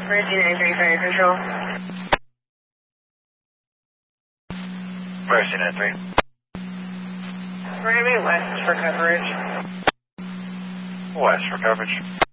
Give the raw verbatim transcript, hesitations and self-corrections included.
Mercy nine three Fire Control. Mercy nine three. We're going to be west for coverage. West for coverage.